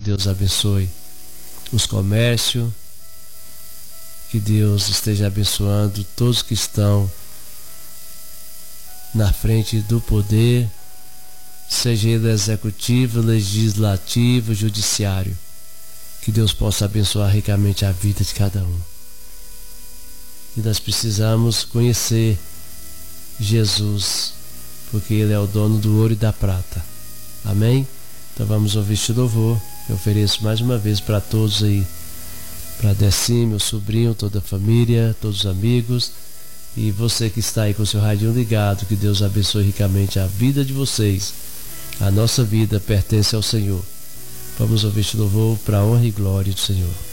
Deus abençoe os comércios, que Deus esteja abençoando todos que estão na frente do poder, seja ele executivo, legislativo, judiciário. Que Deus possa abençoar ricamente a vida de cada um. E nós precisamos conhecer Jesus, porque Ele é o dono do ouro e da prata. Amém? Então vamos ouvir este louvor. Eu ofereço mais uma vez para todos aí, para Decim, meu sobrinho, toda a família, todos os amigos, e você que está aí com o seu radinho ligado. Que Deus abençoe ricamente a vida de vocês. A nossa vida pertence ao Senhor. Vamos ouvir este louvor para a honra e glória do Senhor.